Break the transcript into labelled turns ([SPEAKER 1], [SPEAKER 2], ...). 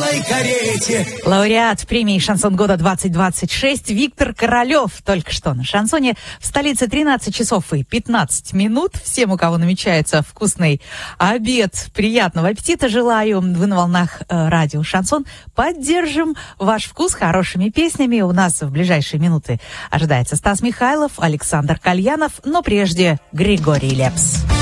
[SPEAKER 1] белой карете.
[SPEAKER 2] Лауреат премии «Шансон года 2026» Виктор Королев только что на шансоне. В столице 13 часов и 15 минут. Всем, у кого намечается вкусный обед, приятного аппетита желаю. Вы на волнах радио «Шансон». Поддержим ваш вкус хорошими песнями. У нас в ближайшие минуты ожидается Стас Михайлов, Александр Кальянов, но прежде Григорий Лепс.